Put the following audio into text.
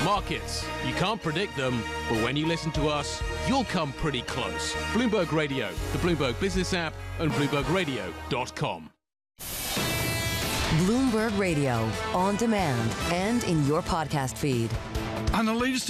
Markets, you can't predict them, but when you listen to us, you'll come pretty close. Bloomberg Radio, the Bloomberg Business app, and BloombergRadio.com. Bloomberg Radio, on demand and in your podcast feed. And the latest